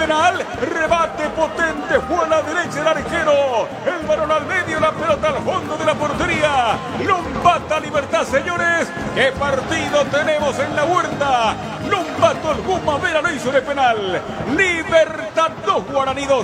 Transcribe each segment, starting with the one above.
penal. Rebate potente, fue a la derecha el arquero. El balón al medio, la pelota al fondo de la portería. Lo empata Libertad, señores. ¿Qué partido tenemos en la Huerta? Lo empató el Guma, Vera lo hizo de penal. Libertad 2, Guaraní 2.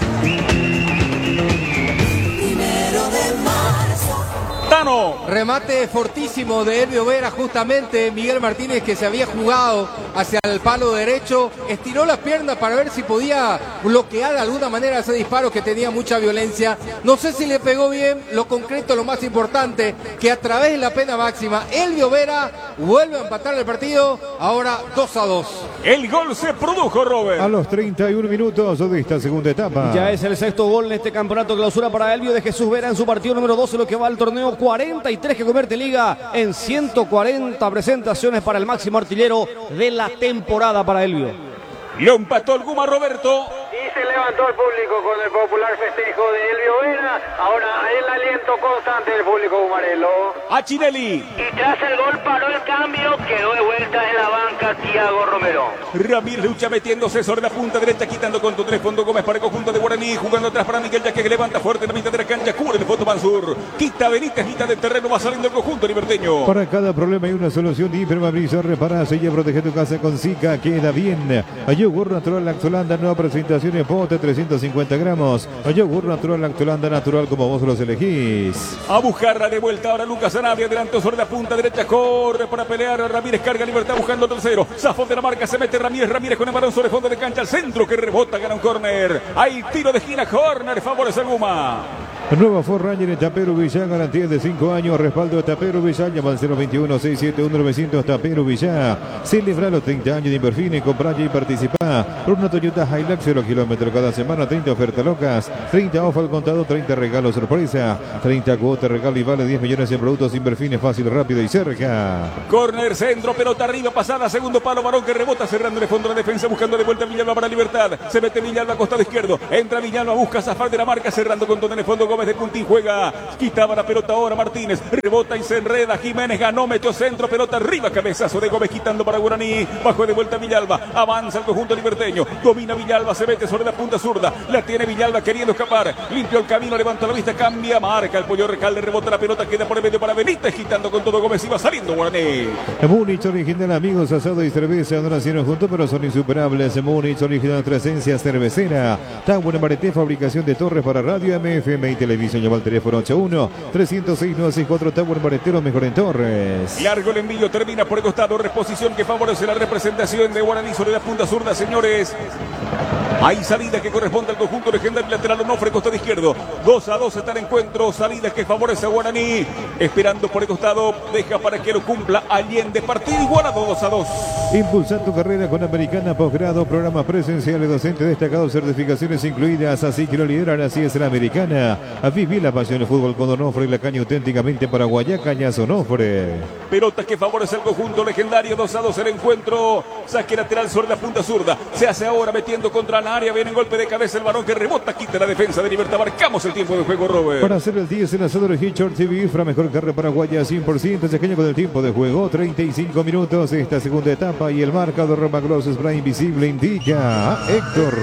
Tano. Remate fortísimo de Elvio Vera, justamente Miguel Martínez, que se había jugado hacia el palo derecho, estiró las piernas para ver si podía bloquear de alguna manera ese disparo que tenía mucha violencia. No sé si le pegó bien, lo concreto, lo más importante, que a través de la pena máxima, Elvio Vera vuelve a empatar el partido, ahora 2-2. El gol se produjo, Robert. A los 31 minutos de esta segunda etapa. Ya es el sexto gol en este campeonato clausura para Elvio de Jesús Vera en su partido número 12, lo que va al torneo. 43 que convierte Liga en 140 presentaciones para el máximo artillero de la temporada para Elvio. Lo empató el Guma, Roberto. Y se levantó el público con el popular festejo de Elvio Vera. Ahora el aliento constante del público gumarelo. A Chinelli. Y tras el gol paró el cambio, quedó de vuelta en la banca Thiago Romero. Ramírez lucha metiéndose sobre la punta derecha, quitando con todo el fondo Gómez para el conjunto de Guaraní, jugando atrás para Miguel Yaque, que levanta fuerte en la mitad de la cancha, cubre el fondo Mansur. Quita Benítez, mitad del terreno, va saliendo el conjunto liberteño. Para cada problema hay una solución. Hipermabrizor, repara, sella, protege tu casa con Zika, queda bien. Yogur natural Lactolanda, nueva presentación en pote, 350 gramos. Yogur natural Lactolanda, natural como vos los elegís. A buscarla de vuelta ahora Lucas Anabia, adelantó sobre la punta derecha, corre para pelear. Ramírez carga Libertad buscando tercero. Zafón de la marca, se mete Ramírez con el balón sobre fondo de cancha, al centro que rebota, gana un córner. Hay tiro de esquina, córner, favorece al Guma. Nueva Ford Ranger en Tapero Villá, garantía de 5 años, respaldo de Tapero Villá, llama al 021-671-900 Tapero Villá. Celebra los 30 años de Inverfine, compra y participa por una Toyota Hilux 0 kilómetros cada semana, 30 ofertas locas, 30 off al contado, 30 regalos sorpresa, 30 cuotas regalo y vale 10 millones en productos Inverfine, fácil, rápido y cerca. Córner, centro, pelota arriba, pasada, segundo palo, varón que rebota, cerrando el fondo de la defensa, buscando de vuelta Villalba para Libertad. Se mete Villalba, costado izquierdo, entra Villalba, busca zafar de la marca, cerrando con todo en el fondo. Gómez de Puntín juega, quitaba la pelota ahora Martínez, rebota y se enreda. Jiménez ganó, metió centro, pelota arriba, cabezazo de Gómez quitando para Guaraní. Bajo de vuelta Villalba, avanza el conjunto liberteño, domina Villalba, se mete sobre la punta zurda, la tiene Villalba queriendo escapar, limpió el camino, levanta la vista, cambia, marca el Pollo Recalde, rebota la pelota, queda por el medio para Benítez, quitando con todo Gómez, iba saliendo Guaraní. Múnich original, amigos, asado y cerveza, no nacieron juntos pero son insuperables. Múnich original, presencia cervecera. Tower Mareté, fabricación de torres para radio, MFM y televisión. Llama al teléfono 81-306-964. Tower Maretero, mejor en torres. Largo el envío, termina por el costado, reposición que favorece la representación de Guaraní sobre la punta zurda, señores. Hay salida que corresponde al conjunto legendario lateral Onofre, costado izquierdo. 2-2 está el encuentro. Salida que favorece a Guaraní. Esperando por el costado. Deja para que lo cumpla Allende. Partido igualado 2-2. Impulsa tu carrera con Americana, posgrado, programas presenciales, docentes destacados, certificaciones incluidas. Así que lo lideran, así es la Americana. A vivir la pasión del fútbol con Onofre y la caña auténticamente paraguaya, Cañas Onofre. Pelota que favorece al conjunto legendario. 2-2 el encuentro. Saque lateral sobre la punta zurda. Se hace ahora metiendo contra la área. Viene el golpe de cabeza. El varón que rebota. Quita la defensa de Libertad. Marcamos el tiempo de juego, Robert. Para hacer el 10 en asador Hitchard TV, fra mejor carne paraguaya 100%. Se caña con el tiempo de juego. 35 minutos esta segunda etapa. Y el marcador Roma Gloss Spray Invisible indica a Héctor.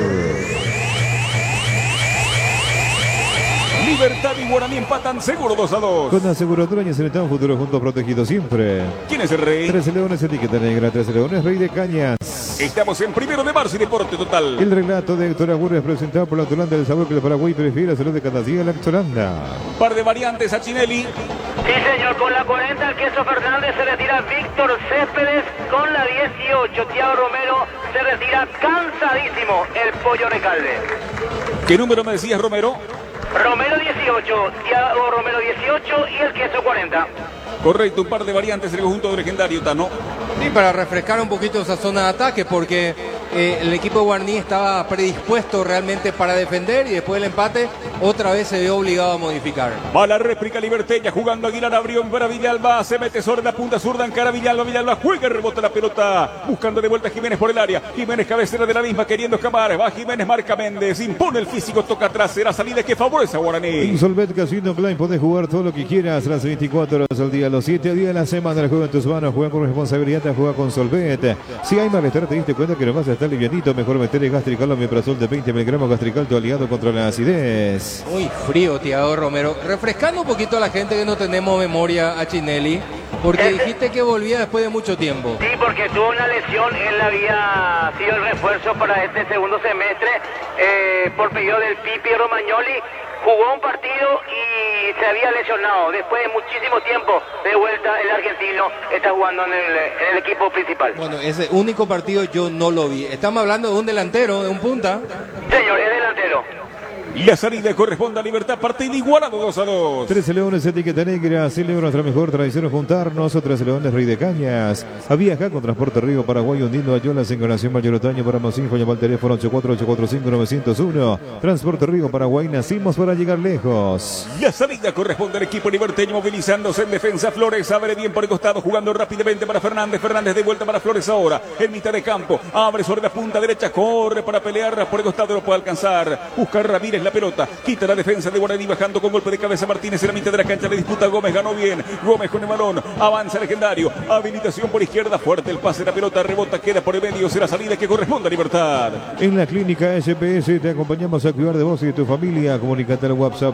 Libertad y Guaraní empatan seguro 2-2. Con aseguradora y Seletán, futuro juntos protegidos siempre. ¿Quién es el rey? 13 Leones, etiqueta negra. 13 Leones, Rey de Cañas. Estamos en 1 de marzo y Deporte Total. El relato de Héctor Agüero es presentado por la Holanda del sabor que el Paraguay prefiere hacerlo de cada día la Holanda. Par de variantes a Chinelli. Sí, señor, con la 40 el Queso Fernández, se retira Víctor Céspedes. Con la 18 Thiago Romero, se retira cansadísimo el Pollo Recalde. ¿Qué número me decías, Romero? Romero 18, Thiago Romero 18 y el Queso 40. Correcto, un par de variantes el conjunto legendario, Tano. Sí, para refrescar un poquito esa zona de ataque, porque el equipo de Guaraní estaba predispuesto realmente para defender y después del empate otra vez se vio obligado a modificar. Va la réplica liberteña, jugando Aguilar, abrió para Villalba, se mete sobre la punta zurda, encara Villalba, Villalba juega, rebota la pelota, buscando de vuelta a Jiménez por el área, Jiménez cabecera de la misma, queriendo escapar, va Jiménez, marca Méndez, impone el físico, toca atrás, será salida que favorece a Guaraní. Insolvet Casino Online, podés jugar todo lo que quieras, las 24 horas al día, los 7 días de la semana, el juego en tus manos, juega con responsabilidad, juega con Solvet. Si hay malestar, te diste cuenta que no vas a estar está livianito. Mejor meter el gastrical omeprazol de 20 miligramos. Gastrical, tu aliado contra la acidez. Muy frío, Thiago Romero. Refrescando un poquito a la gente que no tenemos memoria a Chinelli, porque dijiste que volvía después de mucho tiempo. Sí, porque tuvo una lesión, él había sido el refuerzo para este segundo semestre por pedido del Pipi Romagnoli. Jugó un partido y se había lesionado. Después de muchísimo tiempo, de vuelta el argentino está jugando en el equipo principal. Bueno, ese único partido yo no lo vi. Estamos hablando de un delantero, de un punta. Señor, es delantero. La salida corresponde a Libertad, partido igualado 2-2. 13 Leones, etiqueta negra. Celebra nuestra mejor tradición juntarnos. 13 Leones, Rey de Cañas. Había acá con Transporte Río Paraguay, hundiendo Ayolas en Gonación Mayor Otaño. Para más info, llama al teléfono 84845-901. Transporte Río Paraguay, nacimos para llegar lejos. La salida corresponde al equipo liberteño, movilizándose en defensa. Flores abre bien por el costado, jugando rápidamente para Fernández. Fernández de vuelta para Flores ahora, en mitad de campo. Abre sobre la punta derecha, corre para pelear por el costado, no puede alcanzar. Busca Ramírez la pelota, quita la defensa de Guaraní, bajando con golpe de cabeza Martínez en la mitad de la cancha. Le disputa Gómez, ganó bien. Gómez con el balón, avanza Legendario. Habilitación por izquierda, fuerte el pase, la pelota rebota, queda por el medio. Será salida que corresponde a Libertad. En la clínica SPS te acompañamos a cuidar de vos y de tu familia. Comunícate al WhatsApp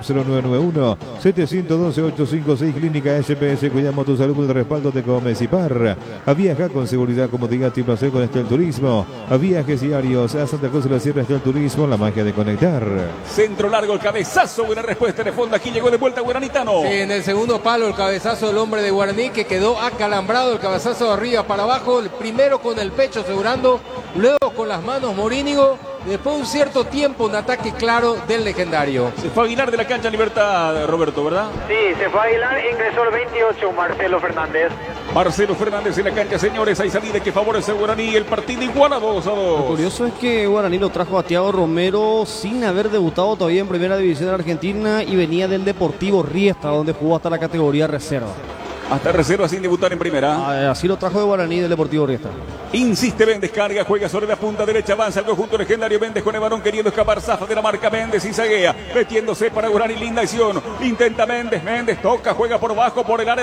0991-712-856. Clínica SPS, cuidamos tu salud con el respaldo de Comecipar. A viajar con seguridad, comodidad y placer con Estel Turismo. A viajes diarios a Santa Cruz de la Sierra, Estel Turismo, la magia de conectar. Centro largo, el cabezazo, buena respuesta de fondo. Aquí llegó de vuelta Guaranitano. Sí, en el segundo palo el cabezazo del hombre de Guaraní, que quedó acalambrado, el cabezazo de arriba para abajo, el primero con el pecho asegurando, luego con las manos Morínigo. Después de un cierto tiempo, un ataque claro del Legendario. Se fue Aguilar de la cancha Libertad, Roberto, ¿verdad? Sí, se fue Aguilar, ingresó el 28, Marcelo Fernández. Marcelo Fernández en la cancha, señores. Hay salida que favorece a Guaraní. El partido igualado 2-2. Lo curioso es que Guaraní lo trajo a Thiago Romero sin haber debutado todavía en Primera División de Argentina y venía del Deportivo Riestra, donde jugó hasta la categoría reserva. Hasta reserva sin debutar en primera. Así lo trajo de Guaraní del Deportivo Riestra. Insiste Méndez, carga, juega sobre la punta derecha, avanza el conjunto Legendario. Méndez con el balón queriendo escapar, zafa de la marca Méndez y zaguea, metiéndose para Guaraní, linda acción. Intenta Méndez, Méndez toca, juega por bajo, por el área.